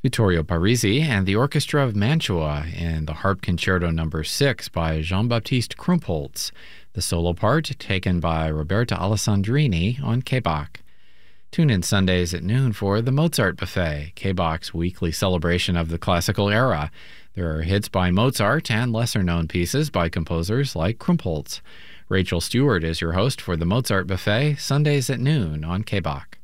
Vittorio Parisi and the Orchestra of Mantua in the Harp Concerto No. 6 by Jean-Baptiste Krumpholz, the solo part taken by Roberta Alessandrini on K-Bach. Tune in Sundays at noon for the Mozart Buffet, K-Bach's weekly celebration of the classical era. There are hits by Mozart and lesser-known pieces by composers like Krumpholz. Rachel Stewart is your host for the Mozart Buffet, Sundays at noon on K-Bach.